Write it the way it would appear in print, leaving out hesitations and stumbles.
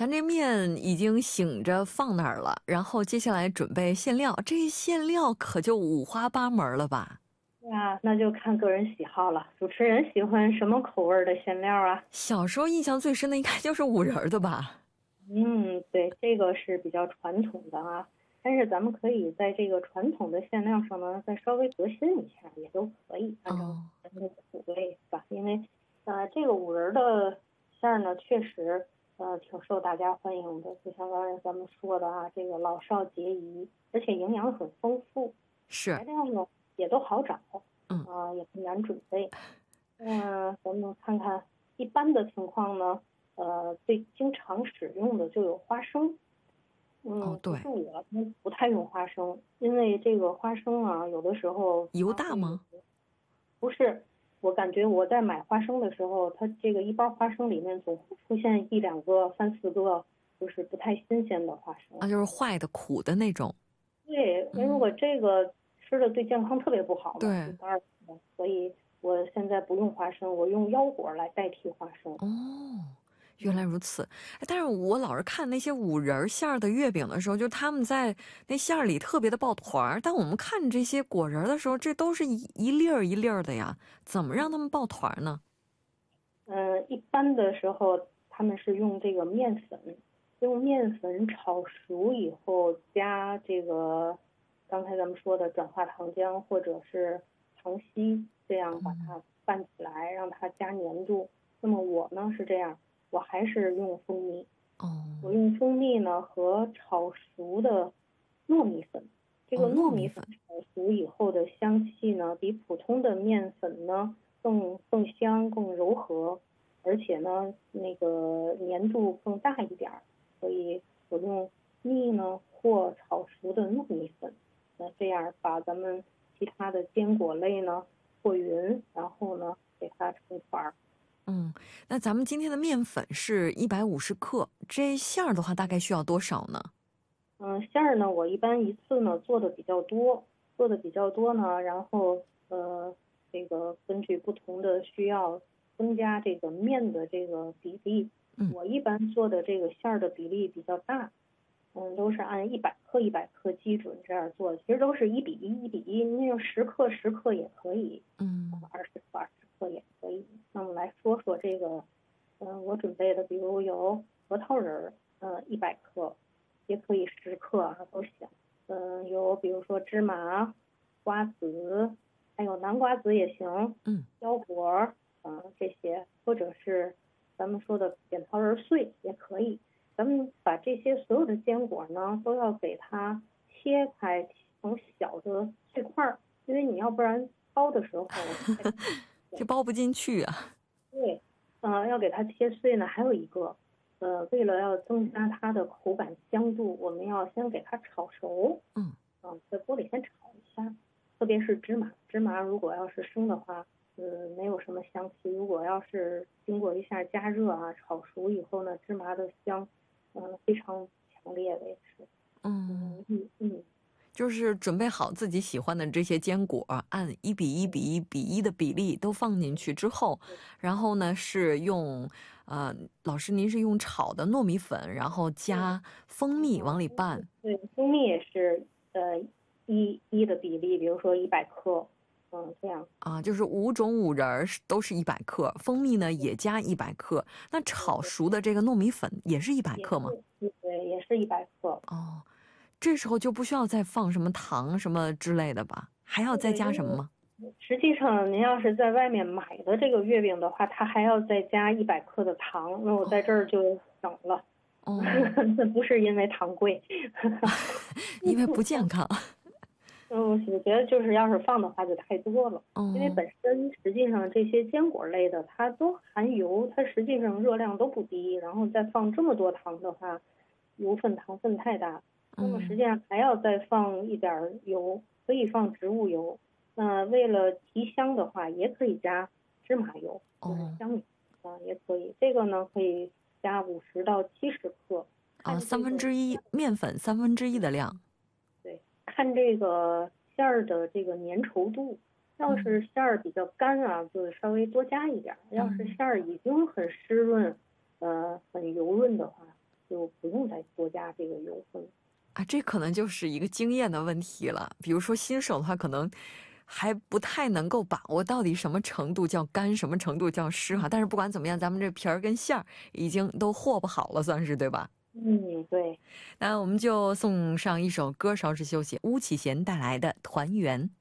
咱这面已经醒着放那儿了，然后接下来准备馅料，这馅料可就五花八门了吧？ 啊，那就看个人喜好了。主持人喜欢什么口味的馅料啊？ 小时候印象最深的应该就是五仁儿的吧？ 对，这个是比较传统的啊。但是咱们可以在这个传统的馅料上呢，再稍微革新一下，也都可以，按照咱们的口味吧。因为，这个五仁的馅儿呢，确实挺受大家欢迎的。就像刚才咱们说的啊，这个老少皆宜，而且营养很丰富， 是， 材料呢也都好找， 嗯， 也不难准备。咱们看看一般的情况呢，最经常使用的就有花生。 哦， 不对， 是我不太用花生，因为这个花生啊，有的时候油它会有， 大吗？ 不是，我感觉我在买花生的时候，它这个一包花生里面总会出现一两个、三四个，就是不太新鲜的花生。 啊，就是坏的、苦的那种。 对，如果这个吃的对健康特别不好嘛，就对， 当然，所以我现在不用花生，我用腰果来代替花生。 哦，原来嗯。 如此。哎但是我老是看那些五仁儿馅儿的月饼的时候，就他们在那馅儿里特别的抱团儿，但我们看这些果仁儿的时候，这都是一粒儿一粒儿的呀，怎么让他们抱团儿呢？ 一般的时候他们是用这个面粉，用面粉炒熟以后加这个刚才咱们说的转化糖浆或者是糖稀，这样把它拌起来，让它加粘度。那么我呢是这样，我还是用蜂蜜， 哦我用蜂蜜呢和炒熟的糯米粉，这哦， 个糯米粉糯米粉。 炒熟以后的香气呢，比普通的面粉呢更香、更柔和，而且呢那个粘度更大一点儿，所以我用蜜呢或炒熟的糯米粉，那这样把咱们其他的坚果类呢和匀，然后呢给它成团儿。 嗯，那咱们今天的面粉是150克，这馅儿的话大概需要多少呢？ 馅儿呢，我一般一次呢做的比较多，呢，然后这个根据不同的需要增加这个面的这个比例。 嗯， 我一般做的这个馅儿的比例比较大，都是按100克基准这样做，其实都是1:1，1:1，那种10克也可以， 嗯， 20克也可以。那么来说说这个，我准备的，比如有核桃仁儿，100克，也可以10克啊，都行。有比如说芝麻、瓜子，还有南瓜子也行， 嗯， 腰果，这些，或者是咱们说的扁桃仁碎也可以。咱们把这些所有的坚果呢，都要给它切开成小的碎块儿，因为你要不然包的时候太这包不进去啊。 对，要给它切碎呢。还有一个，为了要增加它的口感香度，我们要先给它炒熟。 嗯， 在锅里先炒一下，特别是芝麻，芝麻如果要是生的话，没有什么香气。如果要是经过一下加热啊，炒熟以后呢，芝麻的香，非常强烈的也是。 嗯， 嗯， 就是准备好自己喜欢的这些坚果，按1:1:1:1的比例都放进去之后，然后呢是用，老师您是用炒的糯米粉，然后加蜂蜜往里拌。 对，蜂蜜也是一的比例，比如说100克，这样。 啊，就是5种五仁儿都是100克，蜂蜜呢也加100克，那炒熟的这个糯米粉也是100克吗？ 对，也是100克。 哦，这时候就不需要再放什么糖什么之类的吧？还要再对，因为加什么吗？ 实际上您要是在外面买的这个月饼的话，它还要再加100克的糖，那我在这儿就省了。 哦， 那不是因为糖贵， 因为不健康。 我觉得就是要是放的话就太多了，因为哦， 本身实际上这些坚果类的它都含油，它实际上热量都不低，然后再放这么多糖的话，油分糖分太大，那么实际上还要再放一点油，可以放植物油。那为了提香的话，也可以加芝麻油，就是哦， 香油也可以。这个呢可以加50到70克， 啊， 看这个。 三分之一面粉1/3的量。 对，看这个馅儿的这个粘稠度，要是馅儿比较干啊，就稍微多加一点儿；要是馅儿已经很湿润，很油润的话，就多加这个油分。 啊，这可能就是一个经验的问题了。比如说新手的话，可能还不太能够把握到底什么程度叫干，什么程度叫湿哈。但是不管怎么样，咱们这皮儿跟馅儿已经都和不好了，算是对吧？ 对。 那我们就送上一首歌，稍事休息，巫启贤带来的《团圆》。